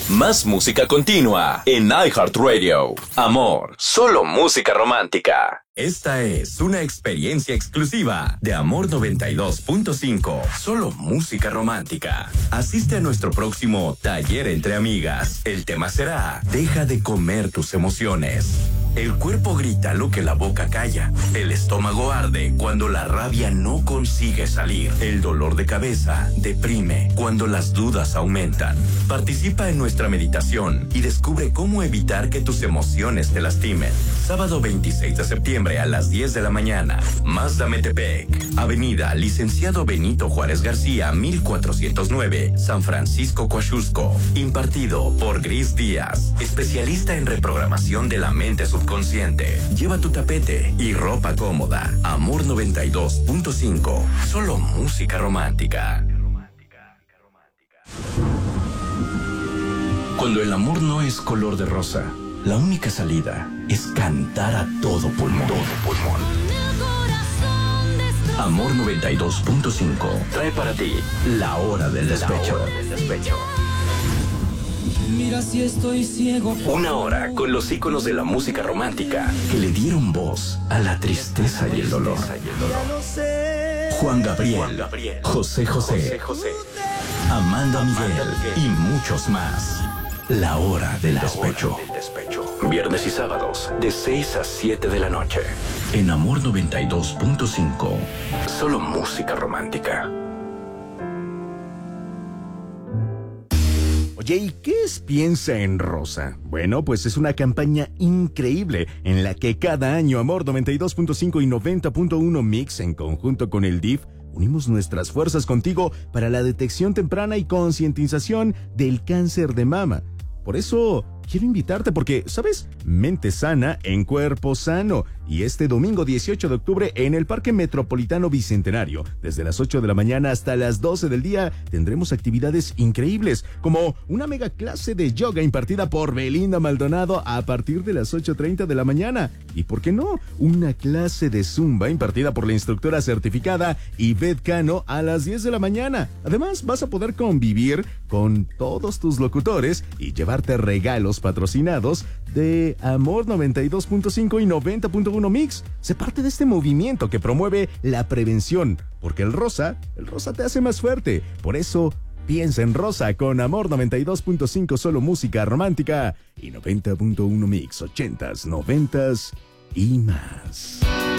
Más música continua en iHeartRadio. Amor, solo música romántica. Esta es una experiencia exclusiva de Amor 92.5. Solo música romántica. Asiste a nuestro próximo taller entre amigas. El tema será: deja de comer tus emociones. El cuerpo grita lo que la boca calla. El estómago arde cuando la rabia no consigue salir. El dolor de cabeza deprime cuando las dudas aumentan. Participa en nuestra meditación y descubre cómo evitar que tus emociones te lastimen. Sábado 26 de septiembre a las 10 de la mañana. Mazda Metepec, Avenida Licenciado Benito Juárez García, 1409, San Francisco, Coaxusco. Impartido por Gris Díaz, especialista en reprogramación de la mente subconsciente. Lleva tu tapete y ropa cómoda. Amor 92.5. Solo música romántica. Cuando el amor no es color de rosa, la única salida es cantar a todo pulmón. Amor 92.5 trae para ti La Hora del Despecho. Mira si estoy ciego. Una hora con los íconos de la música romántica que le dieron voz a la tristeza y el dolor. Juan Gabriel, José José, Amanda Miguel y muchos más. La Hora del Despecho. Viernes y sábados de 6 a 7 de la noche. En Amor 92.5. Solo música romántica. Oye, ¿y qué es Piensa en Rosa? Bueno, pues es una campaña increíble en la que cada año Amor 92.5 y 90.1 Mix, en conjunto con el DIF, unimos nuestras fuerzas contigo para la detección temprana y concientización del cáncer de mama. Por eso quiero invitarte porque, ¿sabes? Mente sana en cuerpo sano. Y este domingo 18 de octubre en el Parque Metropolitano Bicentenario, desde las 8 de la mañana hasta las 12 del día, tendremos actividades increíbles, como una mega clase de yoga impartida por Belinda Maldonado a partir de las 8:30 de la mañana. Y, ¿por qué no? Una clase de zumba impartida por la instructora certificada Ivette Cano a las 10 de la mañana. Además, vas a poder convivir con todos tus locutores y llevarte regalos patrocinados de Amor 92.5 y 90.1 Mix. Sé parte de este movimiento que promueve la prevención, porque el rosa te hace más fuerte. Por eso, piensa en rosa con Amor 92.5, solo música romántica, y 90.1 Mix, 80s, 90s y más.